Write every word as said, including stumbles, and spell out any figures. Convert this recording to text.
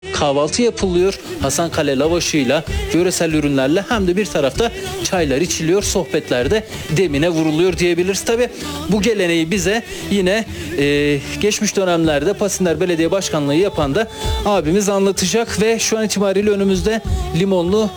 Kahvaltı yapılıyor Hasankale lavaşıyla, yöresel ürünlerle, hem de bir tarafta çaylar içiliyor, sohbetlerde demine vuruluyor diyebiliriz. Tabi bu geleneği bize yine e, geçmiş dönemlerde Pasinler Belediye Başkanlığı yapan da abimiz anlatacak ve şu an itibariyle önümüzde limonlu